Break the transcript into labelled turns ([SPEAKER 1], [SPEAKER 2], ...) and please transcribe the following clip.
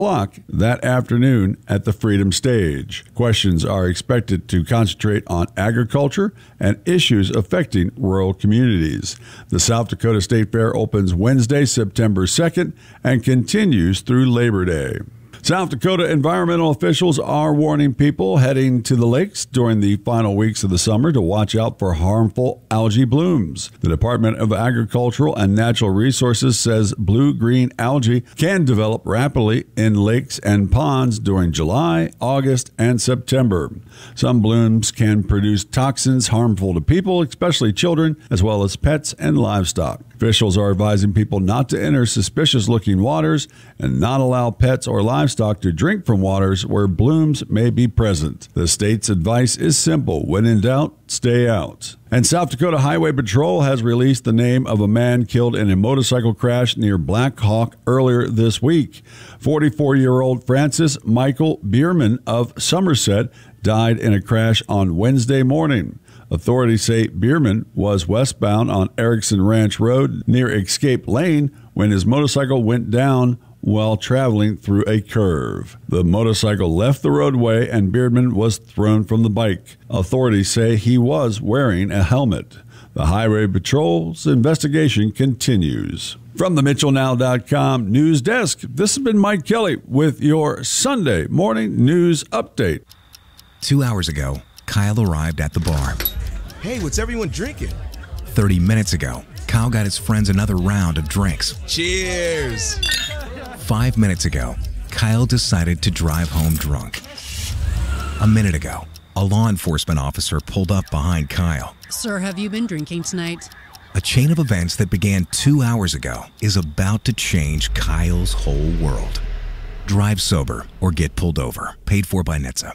[SPEAKER 1] o'clock that afternoon at the Freedom Stage. Questions are expected to concentrate on agriculture and issues affecting rural communities. The South Dakota State Fair opens Wednesday, September 2nd, and continues through Labor Day. South Dakota environmental officials are warning people heading to the lakes during the final weeks of the summer to watch out for harmful algae blooms. The Department of Agricultural and Natural Resources says blue-green algae can develop rapidly in lakes and ponds during July, August, and September. Some blooms can produce toxins harmful to people, especially children, as well as pets and livestock. Officials are advising people not to enter suspicious-looking waters and not allow pets or livestock to drink from waters where blooms may be present. The state's advice is simple. When in doubt, stay out. And South Dakota Highway Patrol has released the name of a man killed in a motorcycle crash near Black Hawk earlier this week. 44-year-old Francis Michael Bierman of Somerset died in a crash on Wednesday morning. Authorities say Bierman was westbound on Erickson Ranch Road near Escape Lane when his motorcycle went down while traveling through a curve. The motorcycle left the roadway and Bierman was thrown from the bike. Authorities say he was wearing a helmet. The Highway Patrol's investigation continues. From the MitchellNow.com news desk, this has been Mike Kelly with your Sunday morning news update.
[SPEAKER 2] 2 hours ago, Kyle arrived at the bar.
[SPEAKER 3] Hey, what's everyone drinking?
[SPEAKER 2] 30 minutes ago, Kyle got his friends another round of drinks.
[SPEAKER 3] Cheers!
[SPEAKER 2] 5 minutes ago, Kyle decided to drive home drunk. A minute ago, a law enforcement officer pulled up behind Kyle.
[SPEAKER 4] Sir, have you been drinking tonight?
[SPEAKER 2] A chain of events that began 2 hours ago is about to change Kyle's whole world. Drive sober or get pulled over. Paid for by NHTSA.